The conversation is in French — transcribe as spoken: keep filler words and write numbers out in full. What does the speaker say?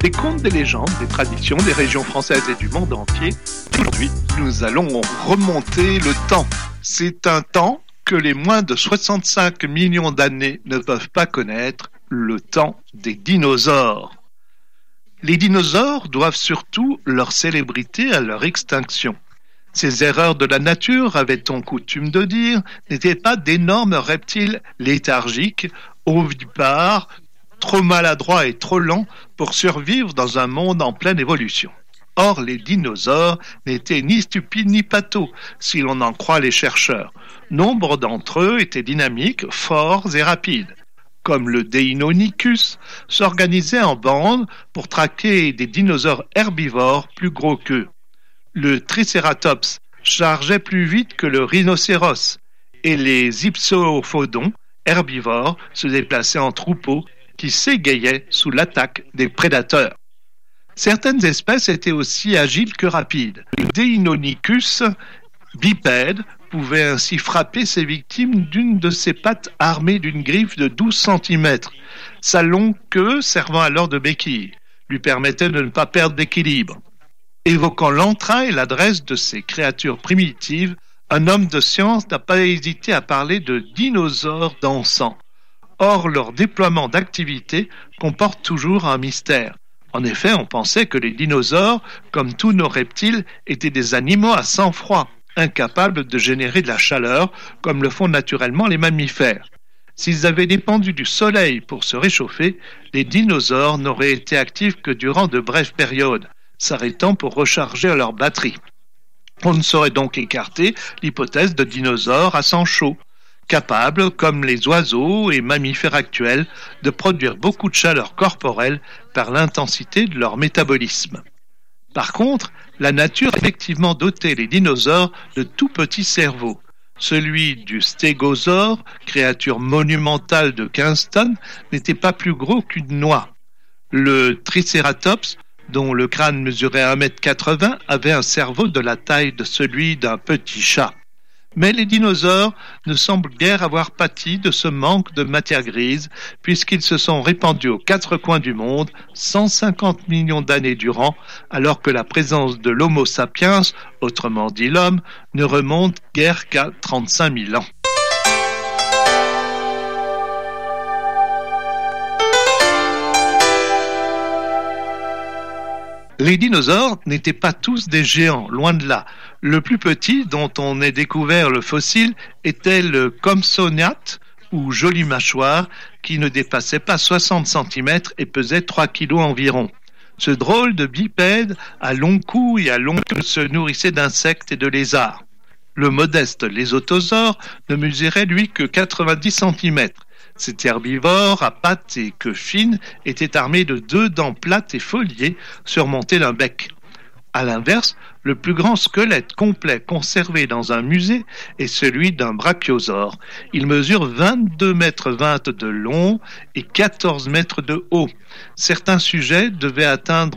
des contes, des légendes, des traditions, des régions françaises et du monde entier. Aujourd'hui, nous allons remonter le temps. C'est un temps que les moins de soixante-cinq millions d'années ne peuvent pas connaître, le temps des dinosaures. Les dinosaures doivent surtout leur célébrité à leur extinction. Ces erreurs de la nature, avait-on coutume de dire, n'étaient pas d'énormes reptiles léthargiques, ovipares, trop maladroits et trop lents pour survivre dans un monde en pleine évolution. Or, les dinosaures n'étaient ni stupides ni pathos, si l'on en croit les chercheurs. Nombre d'entre eux étaient dynamiques, forts et rapides. Comme le Deinonychus, s'organisaient en bandes pour traquer des dinosaures herbivores plus gros qu'eux. Le Triceratops chargeait plus vite que le rhinocéros, et les Ipsophodons, herbivores, se déplaçaient en troupeaux qui s'égayaient sous l'attaque des prédateurs. Certaines espèces étaient aussi agiles que rapides. Le Deinonychus bipède pouvait ainsi frapper ses victimes d'une de ses pattes armée d'une griffe de douze centimètres. Sa longue queue, servant alors de béquille, lui permettait de ne pas perdre d'équilibre. Évoquant l'entrain et l'adresse de ces créatures primitives, un homme de science n'a pas hésité à parler de dinosaures dansants. Or, leur déploiement d'activité comporte toujours un mystère. En effet, on pensait que les dinosaures, comme tous nos reptiles, étaient des animaux à sang froid, incapables de générer de la chaleur, comme le font naturellement les mammifères. S'ils avaient dépendu du soleil pour se réchauffer, les dinosaures n'auraient été actifs que durant de brèves périodes, s'arrêtant pour recharger leur batterie. On ne saurait donc écarter l'hypothèse de dinosaures à sang chaud, capables, comme les oiseaux et mammifères actuels, de produire beaucoup de chaleur corporelle par l'intensité de leur métabolisme. Par contre, la nature a effectivement doté les dinosaures de tout petits cerveaux. Celui du stégosaure, créature monumentale de quinze tonnes, n'était pas plus gros qu'une noix. Le Triceratops, dont le crâne mesurait un mètre quatre-vingts, avait un cerveau de la taille de celui d'un petit chat. Mais les dinosaures ne semblent guère avoir pâti de ce manque de matière grise, puisqu'ils se sont répandus aux quatre coins du monde cent cinquante millions d'années durant, alors que la présence de l'Homo sapiens, autrement dit l'homme, ne remonte guère qu'à trente-cinq mille ans. Les dinosaures n'étaient pas tous des géants, loin de là. Le plus petit dont on ait découvert le fossile était le Compsognath, ou jolie mâchoire, qui ne dépassait pas soixante centimètres et pesait trois kilos environ. Ce drôle de bipède, à long cou et à long queue, se nourrissait d'insectes et de lézards. Le modeste Lésotosaure ne mesurait lui que quatre-vingt-dix centimètres. Cet herbivore, à pattes et queue fine, était armé de deux dents plates et foliées, surmontées d'un bec. À l'inverse, le plus grand squelette complet conservé dans un musée est celui d'un brachiosaure. Il mesure vingt-deux mètres vingt de long et quatorze mètres de haut. Certains sujets devaient atteindre